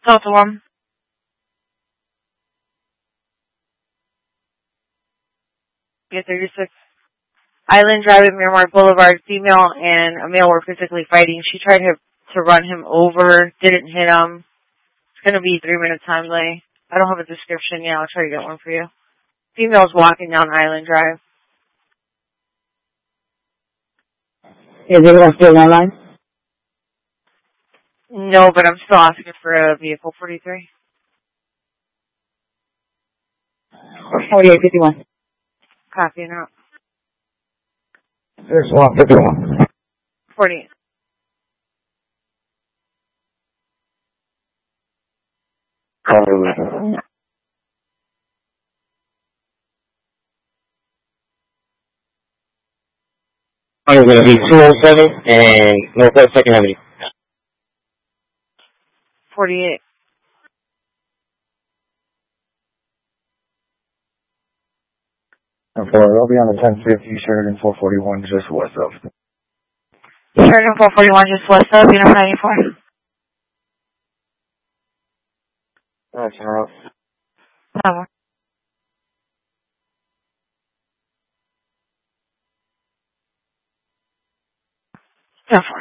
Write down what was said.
Delta 1. Yeah, 36. Island Drive at Miramar Boulevard. Female and a male were physically fighting. She tried to run him over, didn't hit him. It's going to be 3-minute time delay. I don't have a description yet. I'll try to get one for you. Female's walking down Island Drive. Is everyone still online? No, but I'm still asking for a vehicle 43. 4851. Copy now. 6151. 48. I'm going to be 207 and Northwest 2nd Avenue. 48. And I'll be on the 1050 Sheridan 441 just west of. Sheridan 441 just west of Unit 94. That's Charles. No. No.